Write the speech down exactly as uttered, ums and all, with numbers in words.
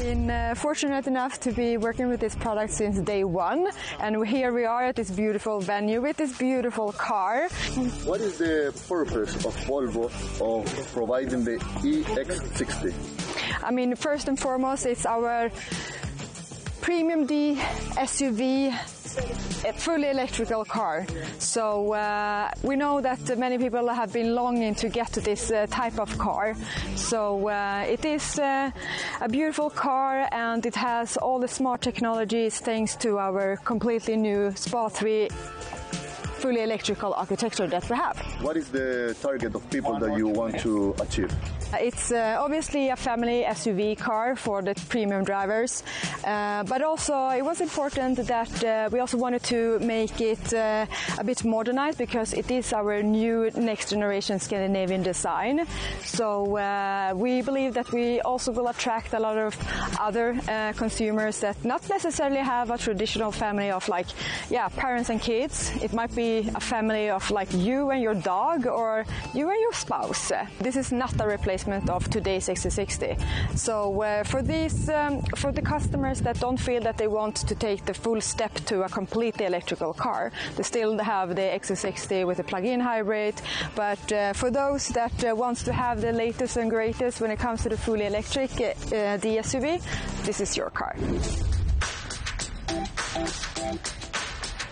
been uh, fortunate enough to be working with this product since day one, and here we are at this beautiful venue with this beautiful car. What is the purpose of Volvo of providing the E X sixty? I mean, first and foremost, it's our Premium D S U V, a fully electrical car. So uh, we know that many people have been longing to get to this uh, type of car. So uh, it is uh, a beautiful car, and it has all the smart technologies thanks to our completely new SPA three fully electrical architecture that we have. What is the target of people that you want to achieve? It's uh, obviously a family S U V car for the premium drivers, uh, but also it was important that uh, we also wanted to make it uh, a bit modernized, because it is our new next generation Scandinavian design. So uh, we believe that we also will attract a lot of other uh, consumers that not necessarily have a traditional family of like, yeah, parents and kids. It might be a family of like you and your dog, or you and your spouse. This is not a replacement of today's X C sixty. So uh, for these, um, for the customers that don't feel that they want to take the full step to a completely electrical car, they still have the X C sixty with a plug-in hybrid. But uh, for those that uh, wants to have the latest and greatest when it comes to the fully electric uh, D S U V, this is your car.